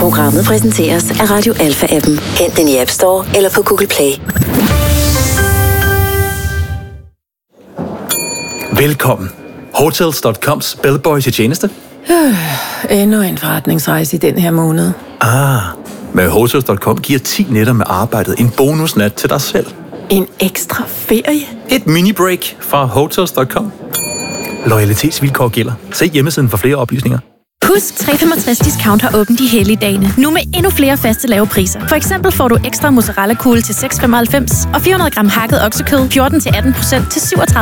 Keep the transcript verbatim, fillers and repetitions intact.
Programmet præsenteres af Radio Alpha-appen. Hent den i App Store eller på Google Play. Velkommen. Hotels punktum coms bellboys i tjeneste. Øh, endnu en forretningsrejse i den her måned. Ah, med Hotels punktum com giver ti nætter med arbejdet en bonusnat til dig selv. En ekstra ferie? Et mini-break fra Hotels punktum com. Loyalitetsvilkår gælder. Se hjemmesiden for flere oplysninger. Husk, tre komma femogtres discount har åbent de hellige dage. Nu med endnu flere faste lave priser. For eksempel får du ekstra mozzarella kugle til seks komma femoghalvfems og fire hundrede gram hakket oksekød fjorten til atten procent til syvogtredive